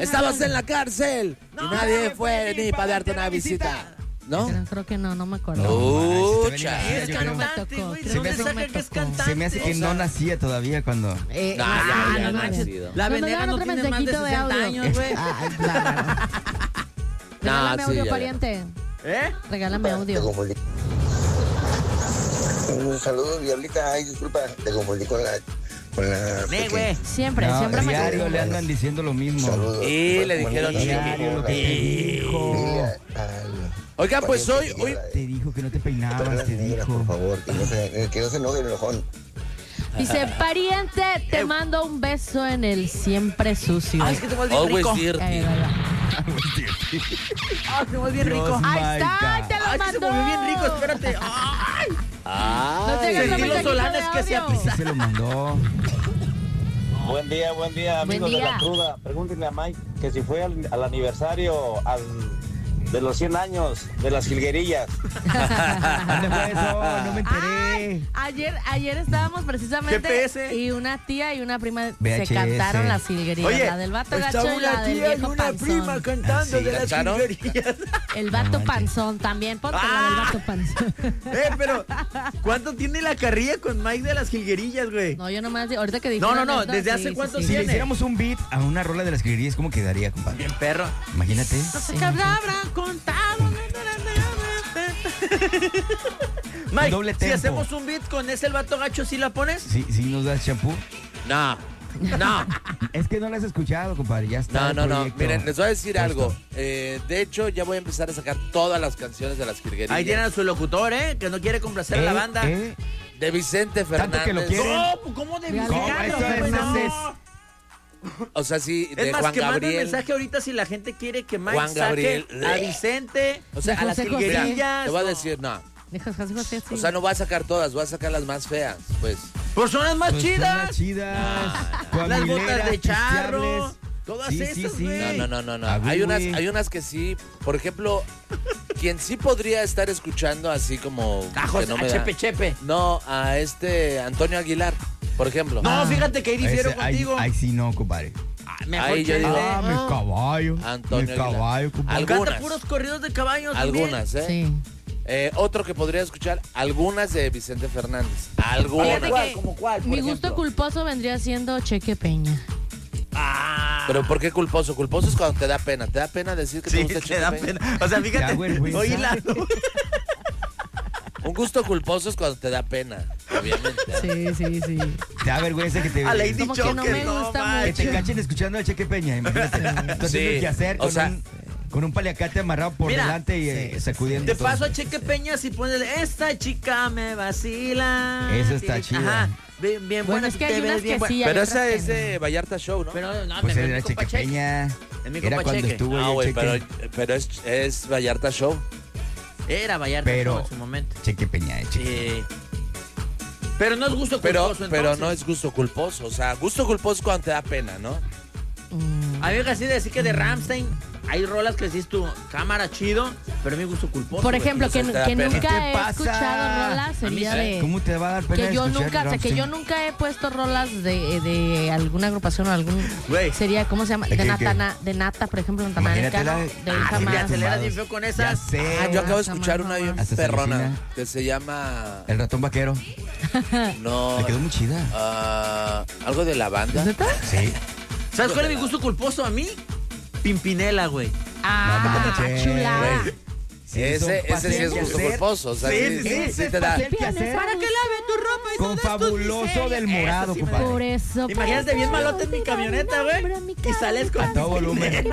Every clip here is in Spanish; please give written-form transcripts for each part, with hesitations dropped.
Estabas en la cárcel y nadie fue ni para darte una visita. ¿No? Creo que no me acuerdo. Ucha. Es que no me tocó. Se me hace que no nacía todavía cuando... Ya no, nacido. La Venegas no tiene más de 60 años, güey. Regálame audio, ya. pariente. ¿Eh? Regálame Te audio. confundí. Un saludo, Diablita. Ay, disculpa, te confundí con la güey. Siempre No, me diario le andan diciendo lo mismo. Saludos. Y le dijeron Diario lo que te dijo. Oigan, pues hoy Te dijo que no te peinabas, te dijo. Por favor, que no se enoje el enojón. Dice, pariente, te mando un beso en el siempre sucio. Ay, es que te vuelves bien always rico. dirty. Ay, Ay, te vuelves bien rico. Ahí está, te lo Ay, que se mandó. volvió bien rico, espérate. Ay, No te hagas Ay. la sentí los mensajito solanes de que se audio. Sí se lo mandó. Buen día, amigos día. de la cruda. Pregúntenle a Mike que si fue al aniversario de los 100 años de las jilguerillas. ¿Dónde fue eso? No me enteré. Ayer estábamos precisamente GPS. y una tía y una prima VHS. se cantaron las silguerías. Oye, La del vato está gacho y la una del tía y viejo una panzón. prima cantando ¿Sí? de las ¿Cantaron? jilguerillas. El vato panzón también. Ponte la del vato panzón. Pero, ¿cuánto tiene la carrilla con Mike de las jilguerillas, güey? No, yo nomás, ahorita que dije. No, ¿desde hace cuánto Si le tiene? hiciéramos un beat a una rola de las quererías, ¿cómo quedaría, compadre? Bien perro. Imagínate. Mike, Doble si tempo. hacemos un beat con ese el vato gacho, ¿sí la pones? Sí, nos das champú. No. Es que no la has escuchado, compadre. Ya está. No. el proyecto Miren, les voy a decir puesto. algo. De hecho, ya voy a empezar a sacar todas las canciones de las jilguerillas. Ahí tienen a su locutor, que no quiere complacer a la banda. De Vicente Fernández. Tanto que lo quieren. ¿Cómo de ¿Cómo? Vicente? Eso es Fernández? O sea, sí, Es de más, Juan que mande un Gabriel. mensaje ahorita si la gente quiere que Mike Juan Gabriel. saque a Vicente, O sea, a las José José. jilguerillas. Te voy a decir, no. Dejas José José, sí. O sea, no voy a sacar todas, voy a sacar las más feas, pues. Pues son las más Pues son chidas. las chidas. Las botas de charro. pisteables. Todas Sí, esas, sí. güey. No. Ah, Hay güey. unas que sí, por ejemplo, quien sí podría estar escuchando así como A que José, no a me da. Chepe. No, a Antonio Aguilar, por ejemplo. No, fíjate que ahí difiero Ese, contigo. Ahí sí no, compadre. Mejor ahí yo Chente. digo, Mi caballo. Antonio Mi Aguilar. caballo, compadre. Algunas. Canta puros corridos de caballos. Algunas, ¿eh? Sí. Otro que podría escuchar, algunas de Vicente Fernández. Algunas. Fíjate que ¿Cómo cuál, por mi gusto ejemplo? culposo vendría siendo Cheque Peña. Pero ¿por qué culposo? Culposo es cuando te da pena. ¿Te da pena decir que te Sí, gusta te Cheque da Peña? pena. O sea, Te da fíjate. vergüenza. Oíla. Un gusto culposo es cuando te da pena, obviamente. ¿eh? Sí. Te da vergüenza que te... A Lady Como que no Choker, me gusta manches. Que te cachen escuchando a Cheque Peña, imagínate. Entonces Sí, tienes que hacer o sea, con un paliacate amarrado por Mira, delante y sacudiendo Te todo. paso a Cheque Peña si pones esta chica me vacila. Esa está chida. Ajá. Bien Bueno, buena. es que te hay ves unas bien que buena. sí, hay Pero otras esa que es de Vallarta Show, ¿no? Pero no, Pues me era mi compa Cheque Peña. Es mi Era compa cuando Cheque. estuvo ahí Ah, el güey, Cheque. pero es Vallarta Show. Era Vallarta Pero- en su momento. Cheque Peña, Cheque. Sí. Pero no es gusto Pero culposo, no entonces. es gusto culposo. O sea, gusto culposo es cuando te da pena, ¿no? A mí me así de decir que de Rammstein hay rolas que decís tu cámara chido, pero a mí gusto culposo. Por güey. ejemplo, que, Entonces te da que pena. nunca ¿Qué te he pasa? escuchado rolas sería de... ¿Cómo te va a dar pena Que yo escuchar nunca, o sea, que Rammstein? yo nunca he puesto rolas de alguna agrupación o algún... Güey. Sería, ¿cómo se llama? ¿De De qué? Natana, de Nata, por ejemplo, Natanael Imagínate Cano, la- de Ah, Hija sí, Me Más. aceleras bien feo con Ya esas. sé. Ah, yo acabo de jamás, escuchar una bien Hasta se perrona alucina. que se llama... El ratón vaquero. No, Le quedó muy chida. algo de la banda. ¿Neta? Sí. ¿Sabes cuál es mi gusto culposo a mí? Pimpinela, güey. Ah, manches. chula. Güey, ese sí es gusto culposo. O sea, sí te da... Para que lave tu ropa y Con fabuloso del morado, Eso sí me compadre. Por eso. Imagínate bien malote en mi camioneta, güey. Y sales con... A todo volumen.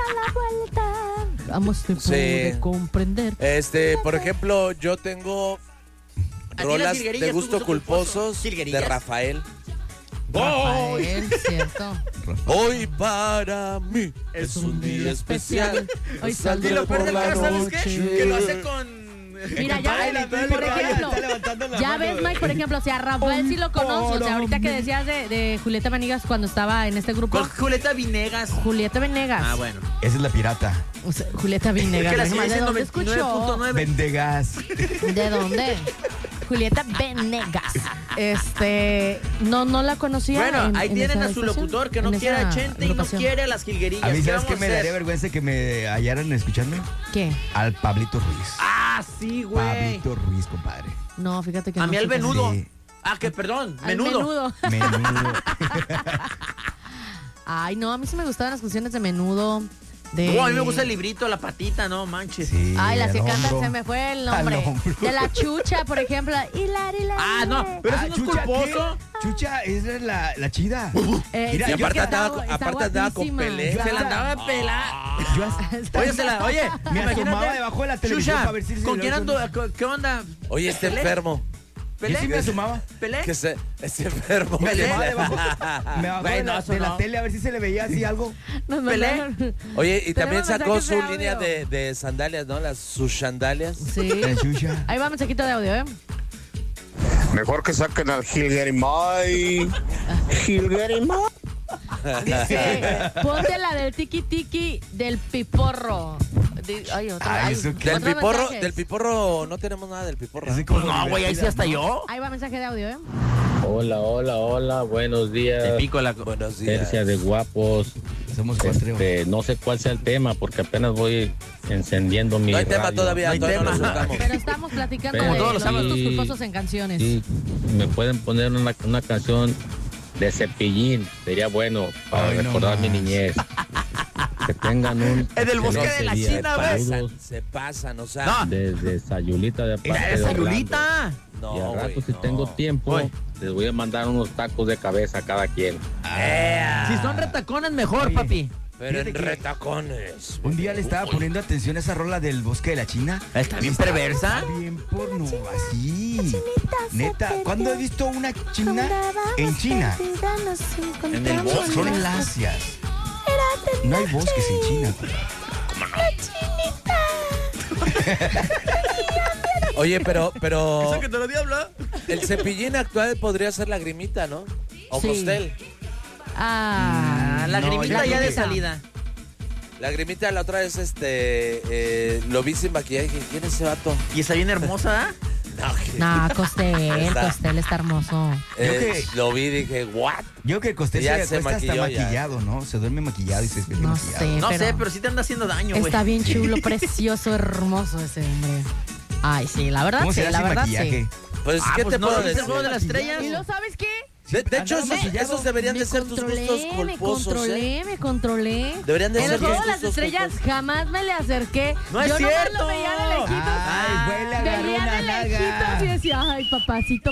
Vamos, te Sí. puede comprender. Por ejemplo, yo tengo ¿A ti las rolas jilguerillas de tu gusto gusto culposo? culposos de ¿Jilguerillas? Rafael. Rafael, cierto. Hoy para mí es un día especial. Hoy Y saldré lo peor por del la caso, ¿sabes qué? noche. Que lo hace con... Mira, ya ves, por ejemplo, ya ves, Mike, por ejemplo, o sea, Rafael sí lo conoce, o sea, ahorita que decías de Julieta Venegas cuando estaba en este grupo. Con Julieta Venegas. Julieta Venegas. Ah, bueno. Esa es la pirata. O sea, Julieta Venegas. Que la déjame, sigue ¿de diciendo dónde escuchó? 99.9. Vendegas. ¿De dónde? Julieta Venegas. No la conocía. Bueno, ahí en tienen esa a su estación, locutor que no en quiere esa a Chente y no agrupación. quiere a las jilguerillas. A mí, ¿Qué ¿sabes vamos qué me a hacer? daría vergüenza que me hallaran escuchando? ¿Qué? Al Pablito Ruiz. Ah, sí, güey. Pablito Ruiz, compadre. No, fíjate que A no. mí al fíjate. menudo. Sí. Ah, que perdón, Al menudo. Menudo. Ay, no, a mí sí me gustaban las canciones de menudo. No, a mí me gusta el librito, la patita, no manches. Sí, Ay, las que al cantan, hombro. se me fue el Al nombre. hombro. De la Chucha, por ejemplo. Ah, no, pero eso no es ¿Chucha culposo. qué? Chucha, esa es la chida. Y Mira, yo aparte que andaba, aparte andaba con Pelé. Yo Se la hasta- andaba pelada. yo hasta- Oye, me asomaba imagínate. debajo de la televisión Chucha, para ver si se ¿con lo quién ando? reconoce. ¿Qué onda? Oye, este ¿Pelé? enfermo. Yo sí me asomaba. ¿Pelé? Que se, este enfermo. Me Pelé. asomaba debajo, me bajaba Güey, de, no, la, eso de la no. tele a ver si se le veía así algo. Nos Pelé. mandaron- Oye, y también Tenemos sacó mensajes su de audio. línea de sandalias, ¿no? Sus sandalias. Sí. La Chucha. Ahí va mensajito de audio, ¿eh? Mejor que saquen al Gilgerimay. Gilgerimay. Dice, ponte la del tiki tiki del piporro. Ay, otra, Ah, ay, ¿eso qué? otros mensajes. Del piporro, no tenemos nada del piporro. Así ¿eh? como No, güey, ahí sí hasta yo. Ahí va mensaje de audio, ¿eh? Hola, buenos Te días. pico la... Buenos días. Tercia de guapos. Somos cuatro. No sé cuál sea el tema porque apenas voy encendiendo mi No hay tema radio. todavía, No hay todavía no lo tema. soltamos. Pero estamos platicando Como de todos los los sábados. gustos culposos en canciones. Sí, me pueden poner una canción de Cepillín. Sería bueno para Ay, no recordar mi más. niñez. Que tengan un Es del bosque excelente de la día. China, ¿ves? Saludos Se pasan, o sea. No. desde Sayulita de Mira parte de esa Orlando. Yulita. No, Y al rato, güey, si no. tengo tiempo, Voy. les voy a mandar unos tacos de cabeza a cada quien. Si son retacones, mejor, Oye. papi. Pero en Fíjate que- retacones. Un día le estaba poniendo atención a esa rola del Bosque de la China. Está bien perversa. Está bien porno, así. Neta, ¿cuándo he visto una china en China? En el bosque. Son lacias. No hay bosques en China. Oye, pero Eso que te lo diablo. el cepillín actual podría ser Lagrimita, ¿no? O Sí. Costel. Ah, La No, grimita yo ya creo de que- salida. Lagrimita la otra vez, lo vi sin maquillaje. Dije, ¿quién es ese vato? Y está bien hermosa, ¿eh? No, que- no, Costel Está- está hermoso. Lo vi y dije, ¿what? Yo creo que Costel Ya se se acuesta hasta maquilló ya. maquillado, ¿no? Se duerme maquillado y se despierta No maquillado. sé. No Pero- sé, pero sí te anda haciendo daño, güey. Está bien chulo, precioso, hermoso ese hombre. Ay, sí, la verdad ¿Cómo sí, será la sin verdad maquillaje? sí. Pues, Ah, ¿qué pues te no, puedo ¿viste decir? el juego de las estrellas? ¿Y lo sabes qué? De hecho, Andaba maquillado. esos deberían de ser tus gustos culposos, ¿eh? Me controlé. Deberían de En ser el juego tus de las gustos estrellas culposos. jamás me le acerqué. ¡No es Yo nomás cierto! lo veía de lejitos. Ay, güey, le agarró Veía una de lejitos y nalga. decía, ay, papacito,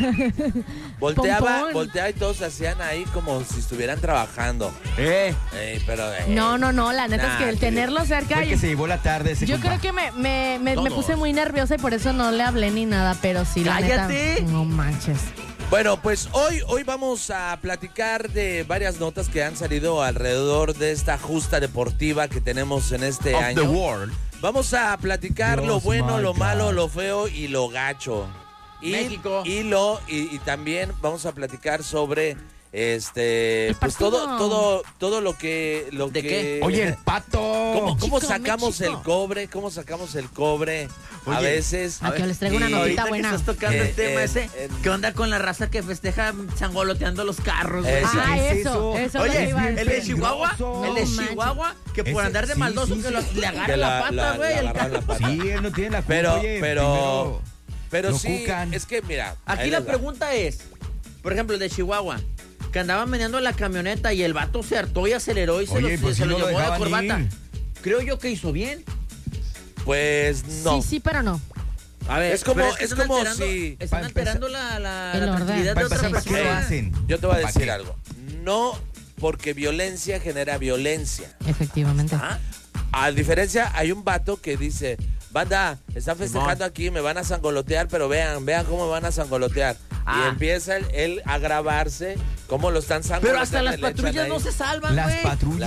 Volteaba Pompón. y todos se hacían ahí como si estuvieran trabajando. Pero... No, la neta Nah, es que el tío. tenerlo cerca Fue y que se llevó la tarde ese yo compa. creo que me Todos. puse muy nerviosa y por eso no le hablé ni nada, pero sí, la ¡Cállate! neta, no manches. Bueno, pues hoy vamos a platicar de varias notas que han salido alrededor de esta justa deportiva que tenemos en este año. Vamos a platicar lo Dios, bueno, my lo God. malo, lo feo y lo gacho. México. Y también vamos a platicar sobre pues partido. todo lo que ¿De qué? Oye, el pato. ¿Cómo Chico, sacamos México. el cobre? ¿Cómo sacamos el cobre? A Oye, veces. A que les traigo una Y- notita Ahorita buena. que estás tocando el tema ese, en- ¿qué onda con la raza que festeja sangoloteando los carros, güey? Esa- Ah, ¿qué es eso eso? es lo que Oye, iba a el decir. de Chihuahua, peligroso. el de No manches. Chihuahua, que por Ese- andar de sí, maldoso sí, que sí. le agarra que la pata, güey. le el agarran la pata. Sí, él no tiene la culpa. Pero, Oye, pero lo sí, cucan. es que mira. Aquí ahí la les va. pregunta es, por ejemplo, el de Chihuahua, que andaban meneando la camioneta y el vato se hartó y aceleró y se Oye, lo, pues se sí lo no lo llevó de dejaban corbata. ir. Creo yo que hizo bien. Pues no. Sí, pero no. A ver, Es como- pero es están como alterando- si- Están para alterando la El orden. tranquilidad de Para otra empezar, ¿para qué persona. lo hacen? Yo te voy a ¿Para decir qué? algo. No porque violencia genera violencia. Efectivamente. ¿Ah? A diferencia, hay un vato que dice, banda, están festejando aquí, me van a sangolotear, pero vean cómo me van a sangolotear. Ah. Y empieza él a grabarse cómo lo están Pero sangoloteando. hasta las y le echan patrullas ahí. no se salvan, Las güey. patrullas.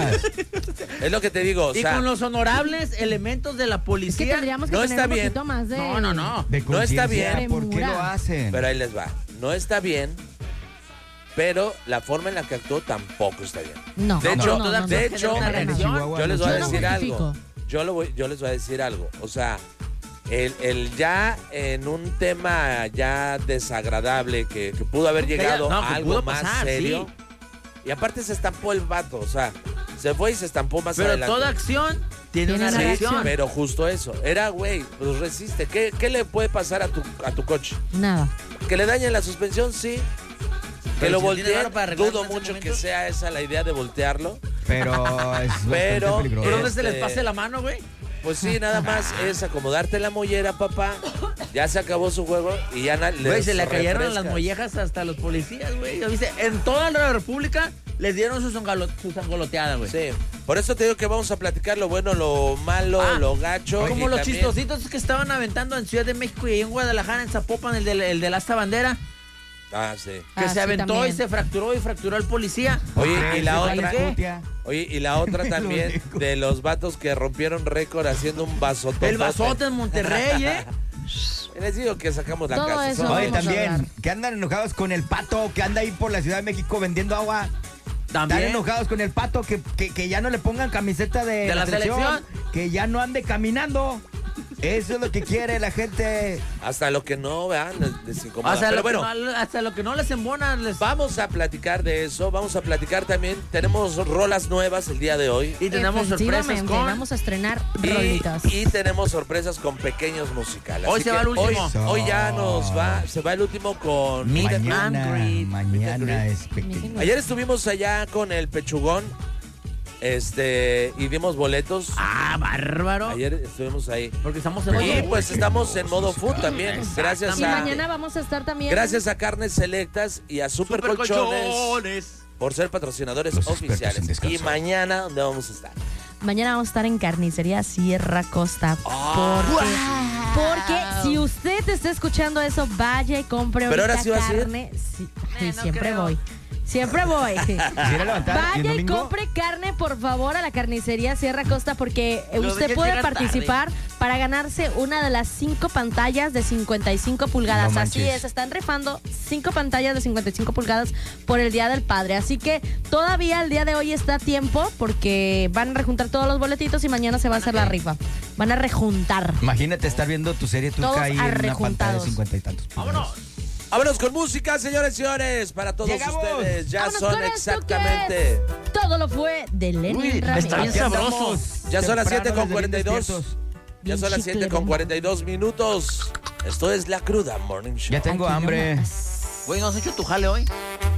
Es lo que te digo, o Y sea, con los honorables elementos de la Es que policía. tendríamos que no tener está un bien. poquito más de... No. De No está conciencia, bien. ¿por qué lo Premura. hacen? pero ahí les va. No está bien, pero la forma en la que actuó tampoco está bien. No, De no, hecho, no, no, no. de hecho, Para nada. Chihuahua yo les no voy a Yo no decir algo. justifico. Yo les voy a decir algo. O sea, el ya en un tema ya desagradable que pudo haber llegado a algo más serio. Sí. Y aparte se estampó el vato, o sea, se fue y se estampó más adelante. Pero toda acción tiene una reacción. Pero justo eso. Era, güey, pues resiste. ¿Qué le puede pasar a tu coche? Nada. Que le dañen la suspensión, sí. Que lo volteen, dudo mucho que sea esa la idea de voltearlo. Pero es pero ¿dónde se les pase la mano, güey? Pues sí, nada más es acomodarte la mollera, papá. Ya se acabó su juego y ya güey, se le cayeron las mollejas hasta a los policías, güey. ¿Viste? En toda la República les dieron su sangoloteada, güey. Sí. Por eso te digo que vamos a platicar lo bueno, lo malo, lo gacho. Como los chistositos que estaban aventando en Ciudad de México y en Guadalajara, en Zapopan, el de la asta bandera. Ah, sí. Que se aventó también. y se fracturó al policía. Oye, y la otra también de los vatos que rompieron récord haciendo un vasotote. El vasote en Monterrey, ¿eh? Les digo que sacamos la Todo casa. eso. Oye, Vamos a también, hablar. que andan enojados con el Pato, que anda ahí por la Ciudad de México vendiendo agua. También. Están enojados con el Pato, que ya no le pongan camiseta de la selección. Que ya no ande caminando. Eso es lo que quiere la gente. Hasta lo que no, vean, les incomoda. Hasta lo que no les embona. Vamos a platicar de eso. Vamos a platicar también. Tenemos rolas nuevas el día de hoy. Y tenemos sorpresas con... Vamos a estrenar rolitas. Y tenemos sorpresas con pequeños musicales. Hoy se va el último. Hoy ya se va el último con Mañana es pequeño. Ayer estuvimos allá con el Pechugón. Y dimos boletos. Ah, bárbaro. Ayer estuvimos ahí. Porque estamos en Y pues estamos en modo food también. Gracias Y a mañana vamos a estar también. Gracias a Carnes Selectas y a Super Colchones por ser patrocinadores Los oficiales. expertos en Y descanso. mañana, ¿dónde vamos a estar? Mañana vamos a estar en Carnicería Sierra Costa. Porque si usted está escuchando eso, vaya y compre Pero ahorita ahora sí vas a ir. carne. Sí, no siempre creo. voy. Siempre voy. Vaya y domingo? compre carne, por favor, a la Carnicería Sierra Costa, porque Lo usted dejes puede llegar participar para ganarse una de las 5 pantallas de 55 pulgadas. No Así manches. es, están rifando 5 pantallas de 55 pulgadas por el Día del Padre. Así que todavía el día de hoy está a tiempo, porque van a rejuntar todos los boletitos y mañana se va a hacer la rifa. Van a rejuntar. Imagínate estar viendo tu serie turca Todos ahí en una pantalla de arrejuntados. 50 y tantos. ¡Vámonos! Vámonos con música, señores y señores. Para todos Llegamos. ustedes. Ya Vámonos son con esto exactamente. que es Todo lo fue de Lenin Ramírez. está bien Aquí andamos sabroso. Ya son las temprano, 7:42. desde bien despiertos. Ya son las Bien 7:42 minutos. Esto es La Cruda Morning Show. Ya tengo Aquí hambre. nomás. Güey, ¿no has hecho tu jale hoy?